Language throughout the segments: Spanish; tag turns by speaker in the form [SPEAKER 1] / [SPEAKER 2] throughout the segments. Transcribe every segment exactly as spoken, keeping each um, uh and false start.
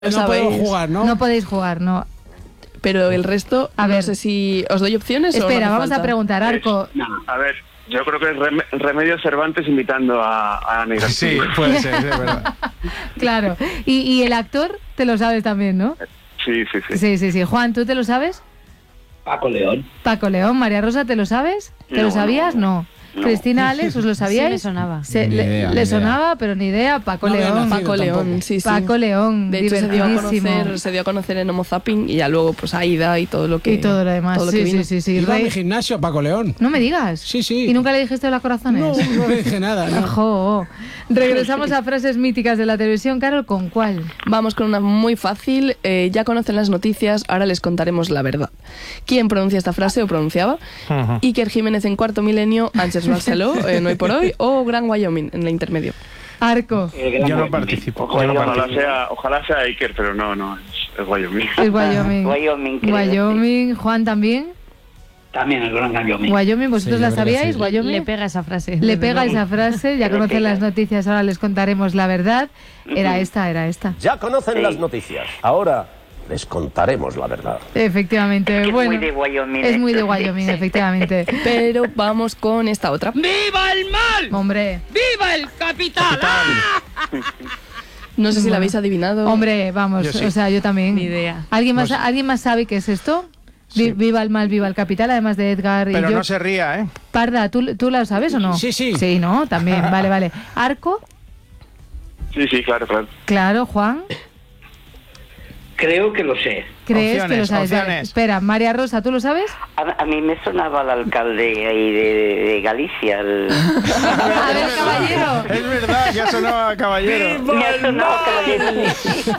[SPEAKER 1] No podemos jugar, ¿no?
[SPEAKER 2] No podéis jugar, no.
[SPEAKER 1] Pero el resto,
[SPEAKER 2] a
[SPEAKER 1] no
[SPEAKER 2] ver.
[SPEAKER 1] sé si os doy opciones.
[SPEAKER 2] Espera,
[SPEAKER 1] o no
[SPEAKER 2] vamos
[SPEAKER 1] falta.
[SPEAKER 2] a preguntar, Arco.
[SPEAKER 3] No, a ver, yo creo que es Rem Remedios Cervantes invitando a, a Negra.
[SPEAKER 4] Sí, puede ser, es verdad.
[SPEAKER 2] Claro. Y, y el actor te lo sabes también, ¿no?
[SPEAKER 3] Sí, sí, sí.
[SPEAKER 2] Sí, sí, sí. Juan, ¿tú te lo sabes?
[SPEAKER 5] Paco León.
[SPEAKER 2] Paco León. María Rosa, ¿te lo sabes? ¿Te
[SPEAKER 3] No,
[SPEAKER 2] lo sabías? No.
[SPEAKER 3] no. No.
[SPEAKER 2] Cristina, Alex, ¿os lo sabíais?
[SPEAKER 6] Sí, me sonaba.
[SPEAKER 2] Se,
[SPEAKER 4] Ni
[SPEAKER 2] le
[SPEAKER 4] idea,
[SPEAKER 2] le
[SPEAKER 4] ni
[SPEAKER 2] sonaba,
[SPEAKER 4] idea.
[SPEAKER 2] pero ni idea. Paco
[SPEAKER 4] No había
[SPEAKER 2] León.
[SPEAKER 4] nacido
[SPEAKER 1] Paco León,
[SPEAKER 4] tampoco.
[SPEAKER 1] sí, sí.
[SPEAKER 2] Paco León,
[SPEAKER 1] De hecho, se dio, a
[SPEAKER 2] divertidísimo.
[SPEAKER 1] conocer, se dio a conocer en Homo Zapping y ya luego, pues, Aida y todo lo que.
[SPEAKER 2] Y todo lo demás.
[SPEAKER 1] todo lo
[SPEAKER 2] sí,
[SPEAKER 1] que vino.
[SPEAKER 2] sí, sí, sí.
[SPEAKER 4] Iba a
[SPEAKER 2] Rey-
[SPEAKER 4] mi gimnasio, Paco León.
[SPEAKER 2] No me digas.
[SPEAKER 4] Sí, sí.
[SPEAKER 2] ¿Y nunca le dijiste hola corazones?
[SPEAKER 4] No, no le dije nada, ¿no?
[SPEAKER 2] Ojo. Regresamos a frases míticas de la televisión, Carol, ¿con cuál?
[SPEAKER 1] Vamos con una muy fácil. Eh, ya conocen las noticias, ahora les contaremos la verdad. ¿Quién pronuncia esta frase o pronunciaba?
[SPEAKER 4] Ujú.
[SPEAKER 1] Iker Jiménez en Cuarto Milenio, Ángeles Barceló, eh, No hay por hoy, o Gran Wyoming en la intermedio.
[SPEAKER 2] Arco.
[SPEAKER 5] El gran
[SPEAKER 4] Yo no
[SPEAKER 5] Wyoming.
[SPEAKER 4] participo.
[SPEAKER 3] Ojalá,
[SPEAKER 4] Yo no
[SPEAKER 3] ojalá
[SPEAKER 4] participo.
[SPEAKER 3] sea, ojalá sea Iker, pero no, no, es, es Wyoming.
[SPEAKER 2] Es Wyoming.
[SPEAKER 5] Wyoming, creo,
[SPEAKER 2] Wyoming. Juan también.
[SPEAKER 5] También el gran Wyoming.
[SPEAKER 2] Wyoming, ¿vosotros
[SPEAKER 4] Sí,
[SPEAKER 2] la
[SPEAKER 4] yo creo que
[SPEAKER 2] sabíais?
[SPEAKER 4] sí.
[SPEAKER 2] Wyoming.
[SPEAKER 6] Le pega esa frase.
[SPEAKER 2] Le
[SPEAKER 6] desde
[SPEAKER 2] pega
[SPEAKER 6] luego.
[SPEAKER 2] esa frase, ya
[SPEAKER 5] Le
[SPEAKER 2] conocen
[SPEAKER 5] pega.
[SPEAKER 2] las noticias, ahora les contaremos la verdad. Era esta, era esta.
[SPEAKER 7] Ya conocen
[SPEAKER 5] Sí.
[SPEAKER 7] las noticias. Ahora les contaremos la verdad.
[SPEAKER 2] Efectivamente,
[SPEAKER 5] Es
[SPEAKER 2] bueno.
[SPEAKER 5] muy de Wyoming.
[SPEAKER 2] Es muy de
[SPEAKER 5] esto.
[SPEAKER 2] Wyoming, efectivamente.
[SPEAKER 1] Pero vamos con esta otra.
[SPEAKER 8] ¡Viva el mal!
[SPEAKER 2] Hombre,
[SPEAKER 8] ¡Viva el capital!
[SPEAKER 1] No sé si la habéis adivinado.
[SPEAKER 2] hombre, vamos,
[SPEAKER 4] Yo sí.
[SPEAKER 2] o sea, yo también.
[SPEAKER 6] Ni idea.
[SPEAKER 2] ¿Alguien más,
[SPEAKER 4] Pues-
[SPEAKER 2] ¿alguien más sabe qué es esto? Vi-
[SPEAKER 4] Sí.
[SPEAKER 2] Viva el mal, viva el capital, además de Edgar y
[SPEAKER 4] Pero
[SPEAKER 2] yo.
[SPEAKER 4] no se ría, ¿eh?
[SPEAKER 2] Parda, ¿tú, ¿tú la sabes o no?
[SPEAKER 4] Sí, sí.
[SPEAKER 2] Sí, ¿no? También, vale, vale. ¿Arco?
[SPEAKER 3] Sí, sí, claro, claro.
[SPEAKER 2] Claro, Juan.
[SPEAKER 5] Creo que lo sé.
[SPEAKER 2] ¿Crees que lo
[SPEAKER 4] Opciones,
[SPEAKER 2] sabes? Vale,
[SPEAKER 4] opciones.
[SPEAKER 2] espera, María Rosa, ¿tú lo sabes?
[SPEAKER 9] A, a mí me sonaba el alcalde ahí de, de Galicia. El...
[SPEAKER 2] A ver, caballero.
[SPEAKER 4] Es verdad, ya sonaba caballero.
[SPEAKER 9] me ha sonado caballero.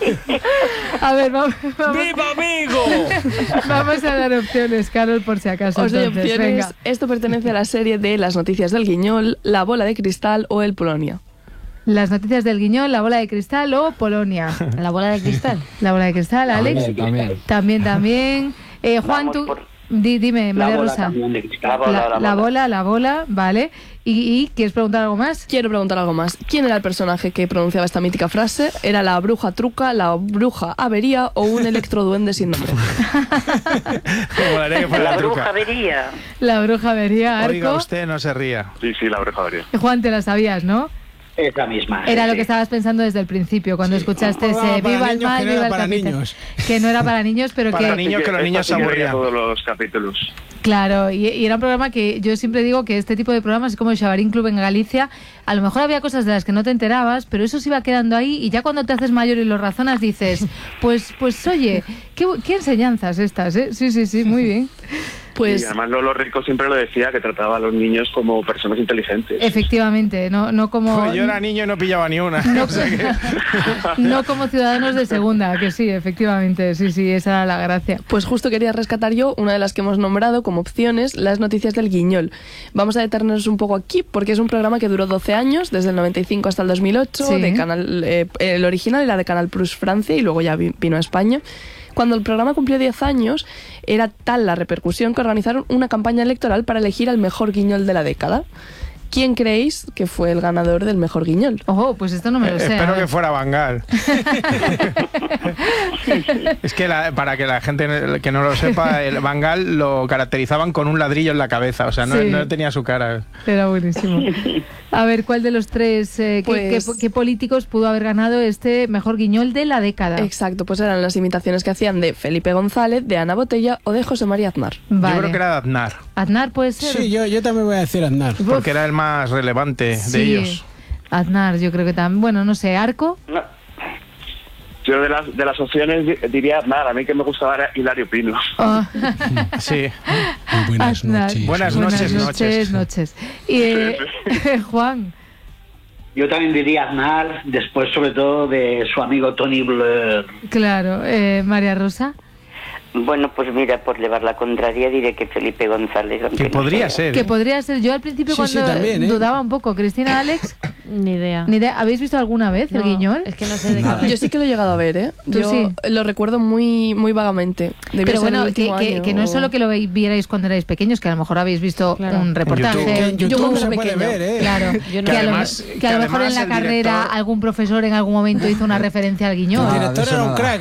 [SPEAKER 2] A ver, vamos, vamos,
[SPEAKER 8] ¡Viva amigo!
[SPEAKER 2] vamos a dar opciones, Carol, por si acaso.
[SPEAKER 1] Os doy
[SPEAKER 2] entonces,
[SPEAKER 1] opciones.
[SPEAKER 2] venga.
[SPEAKER 1] Esto pertenece a la serie de Las noticias del Guiñol, La bola de cristal o El Polonia.
[SPEAKER 2] Las noticias del Guiñol, la bola de cristal o Polonia.
[SPEAKER 6] La bola de cristal.
[SPEAKER 2] La bola de cristal, Alex.
[SPEAKER 4] También, también.
[SPEAKER 2] También, también. Eh, Juan,
[SPEAKER 9] Vamos
[SPEAKER 2] tú.
[SPEAKER 9] por-
[SPEAKER 2] Di- dime,
[SPEAKER 5] La
[SPEAKER 2] María
[SPEAKER 5] bola
[SPEAKER 2] Rosa.
[SPEAKER 5] también de cristal.
[SPEAKER 9] La bola,
[SPEAKER 2] La,
[SPEAKER 9] la
[SPEAKER 2] la
[SPEAKER 9] bola.
[SPEAKER 2] bola, la bola, vale. ¿Y, y quieres preguntar algo más?
[SPEAKER 1] Quiero preguntar algo más. ¿Quién era el personaje que pronunciaba esta mítica frase? ¿Era la bruja truca, la bruja avería o un electroduende sin nombre?
[SPEAKER 4] Me molaría que fuera
[SPEAKER 9] La
[SPEAKER 4] la
[SPEAKER 9] bruja
[SPEAKER 4] truca.
[SPEAKER 9] vería.
[SPEAKER 2] La bruja vería,
[SPEAKER 4] Oiga,
[SPEAKER 2] Arco.
[SPEAKER 4] usted no se ría.
[SPEAKER 3] Sí, sí, la oreja varía.
[SPEAKER 2] Juan, te la sabías, ¿no?
[SPEAKER 5] Esa misma.
[SPEAKER 2] Era
[SPEAKER 5] sí,
[SPEAKER 2] lo
[SPEAKER 5] sí.
[SPEAKER 2] que estabas pensando desde el principio, cuando escuchaste
[SPEAKER 4] Un programa
[SPEAKER 2] ese
[SPEAKER 4] para
[SPEAKER 2] Viva el
[SPEAKER 4] niños
[SPEAKER 2] mal,
[SPEAKER 4] que no
[SPEAKER 2] viva
[SPEAKER 4] era
[SPEAKER 2] el
[SPEAKER 4] para
[SPEAKER 2] capital.
[SPEAKER 4] niños.
[SPEAKER 2] Que no era para niños, pero
[SPEAKER 4] Para
[SPEAKER 2] que...
[SPEAKER 4] niños que los
[SPEAKER 3] Esta
[SPEAKER 4] niños
[SPEAKER 3] sí
[SPEAKER 4] se
[SPEAKER 3] que veía
[SPEAKER 4] aburrían.
[SPEAKER 3] todos los capítulos.
[SPEAKER 2] Claro, y, y era un programa que yo siempre digo que este tipo de programas es como el Xabarín Club en Galicia. A lo mejor había cosas de las que no te enterabas, pero eso se iba quedando ahí y ya cuando te haces mayor y lo razonas dices, pues pues oye, qué, qué enseñanzas estas, ¿eh? Sí, sí, sí, muy bien.
[SPEAKER 3] Y
[SPEAKER 1] Pues
[SPEAKER 3] además Lolo Rico siempre lo decía, que trataba a los niños como personas inteligentes.
[SPEAKER 2] Efectivamente, no, no como...
[SPEAKER 4] Pues yo era niño y no pillaba ni una.
[SPEAKER 2] No,
[SPEAKER 4] O sea que-
[SPEAKER 2] no como ciudadanos de segunda, que sí, efectivamente, sí, sí, esa era la gracia.
[SPEAKER 1] Pues justo quería rescatar yo una de las que hemos nombrado como opciones, las noticias del Guiñol. Vamos a detenernos un poco aquí porque es un programa que duró doce años, desde el noventa y cinco hasta el dos mil ocho,
[SPEAKER 2] Sí.
[SPEAKER 1] de Canal, eh, el original era de Canal Plus Francia y luego ya vi- vino a España. Cuando el programa cumplió diez años, era tal la repercusión que organizaron una campaña electoral para elegir al mejor guiñol de la década. ¿Quién creéis que fue el ganador del mejor guiñol?
[SPEAKER 2] Ojo, pues esto no me lo sé. a
[SPEAKER 4] Espero
[SPEAKER 2] ver.
[SPEAKER 4] que fuera Bangal. Es que la- para que la gente que no lo sepa, el Bangal lo caracterizaban con un ladrillo en la cabeza, o sea, no,
[SPEAKER 2] Sí.
[SPEAKER 4] no tenía su cara.
[SPEAKER 2] Era buenísimo. A ver, ¿cuál de los tres, eh, qué,
[SPEAKER 1] Pues-
[SPEAKER 2] qué- qué políticos pudo haber ganado este mejor guiñol de la década?
[SPEAKER 1] Exacto, pues eran las imitaciones que hacían de Felipe González, de Ana Botella o de José María Aznar.
[SPEAKER 2] Vale.
[SPEAKER 4] Yo creo que era de Aznar,
[SPEAKER 2] Aznar puede ser.
[SPEAKER 4] Sí, yo, yo también voy a decir Aznar.
[SPEAKER 2] Uf.
[SPEAKER 4] porque era el más relevante de
[SPEAKER 2] Sí,
[SPEAKER 4] ellos.
[SPEAKER 2] Aznar, yo creo que también. Bueno, no sé, Arco.
[SPEAKER 9] No,
[SPEAKER 3] Yo de las, de las opciones di- diría Aznar, a mí que me gustaba era Hilario Pino.
[SPEAKER 2] Oh.
[SPEAKER 4] Sí.
[SPEAKER 10] Buenas
[SPEAKER 2] Aznar.
[SPEAKER 10] noches.
[SPEAKER 4] Buenas noches,
[SPEAKER 2] noches. noches. Y eh, Juan.
[SPEAKER 5] Yo también diría Aznar, después sobre todo de su amigo Tony Blair.
[SPEAKER 2] Claro, eh, María Rosa.
[SPEAKER 9] Bueno, pues mira, por llevar la contraria diré que Felipe González.
[SPEAKER 4] Que podría ser.
[SPEAKER 2] Que
[SPEAKER 4] ¿eh?
[SPEAKER 2] podría ser. Yo al principio
[SPEAKER 6] Sí, sí,
[SPEAKER 2] cuando
[SPEAKER 6] también, ¿eh?
[SPEAKER 2] dudaba un poco. Cristina, Alex,
[SPEAKER 10] Ni idea.
[SPEAKER 2] ni idea. ¿Habéis visto alguna vez el
[SPEAKER 10] No,
[SPEAKER 2] Guiñol?
[SPEAKER 10] Es que no sé de qué
[SPEAKER 6] Nada.
[SPEAKER 10] hablas.
[SPEAKER 1] Yo sí que lo he llegado a ver, ¿eh?
[SPEAKER 2] ¿Tú
[SPEAKER 1] Yo
[SPEAKER 2] sí?
[SPEAKER 1] lo recuerdo muy muy vagamente. Debió
[SPEAKER 2] Pero
[SPEAKER 1] ser
[SPEAKER 2] bueno,
[SPEAKER 1] el
[SPEAKER 2] que,
[SPEAKER 1] último
[SPEAKER 2] que,
[SPEAKER 1] año
[SPEAKER 2] que no es
[SPEAKER 1] o-
[SPEAKER 2] solo que lo veis- vierais cuando erais pequeños, que a lo mejor habéis visto
[SPEAKER 10] Claro.
[SPEAKER 2] un reportaje.
[SPEAKER 6] Que en
[SPEAKER 1] Yo
[SPEAKER 6] YouTube
[SPEAKER 1] cuando
[SPEAKER 6] se
[SPEAKER 1] era
[SPEAKER 6] puede
[SPEAKER 1] pequeña.
[SPEAKER 6] ver, ¿eh?
[SPEAKER 2] Claro,
[SPEAKER 10] Yo no
[SPEAKER 2] que,
[SPEAKER 10] sé.
[SPEAKER 2] a lo,
[SPEAKER 4] además-
[SPEAKER 2] que a
[SPEAKER 4] que
[SPEAKER 2] lo mejor en
[SPEAKER 4] además
[SPEAKER 2] la
[SPEAKER 4] el
[SPEAKER 2] carrera
[SPEAKER 4] director-
[SPEAKER 2] algún profesor en algún momento hizo una referencia al Guiñol.
[SPEAKER 6] El
[SPEAKER 2] Ah,
[SPEAKER 6] director de eso era un nada. crack.